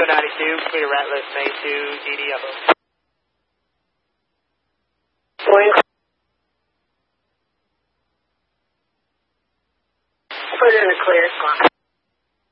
Tango 92, clear Rattlers, May 2, DD Yellow. Going. Put in the clear.